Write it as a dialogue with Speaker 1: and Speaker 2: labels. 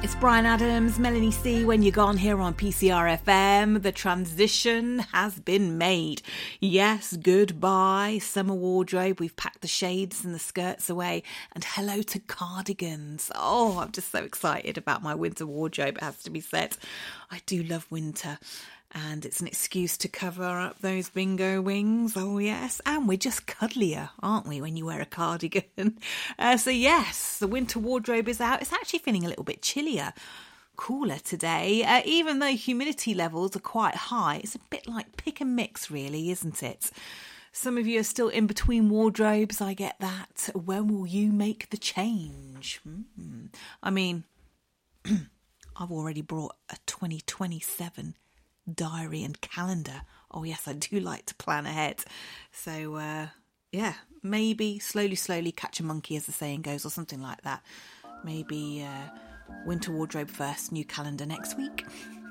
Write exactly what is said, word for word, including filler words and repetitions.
Speaker 1: It's Brian Adams, Melanie C. When You're Gone here on P C R F M. The transition has been made. Yes, goodbye, summer wardrobe. We've packed the shades and the skirts away. And hello to cardigans. Oh, I'm just so excited about my winter wardrobe, it has to be said. I do love winter. And it's an excuse to cover up those bingo wings. Oh, yes. And we're just cuddlier, aren't we, when you wear a cardigan? Uh, so, yes, the winter wardrobe is out. It's actually feeling a little bit chillier, cooler today. Uh, even though humidity levels are quite high, it's a bit like pick and mix, really, isn't it? Some of you are still in between wardrobes. I get that. When will you make the change? Mm-hmm. I mean, I've already brought a twenty twenty-seven diary and calendar. Oh yes, I do like to plan ahead. So uh yeah, maybe slowly slowly catch a monkey, as the saying goes, or something like that. Maybe uh winter wardrobe first, new calendar next week.